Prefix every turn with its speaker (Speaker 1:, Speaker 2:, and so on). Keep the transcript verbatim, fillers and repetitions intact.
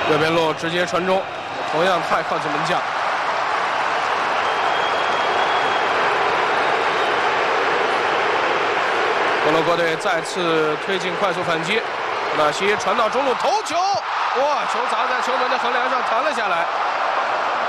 Speaker 1: 右边路直接传中，同样太靠近门将。摩洛哥队再次推进快速反击，纳西传到中路头球，哇，球砸在球门的横梁上弹了下来。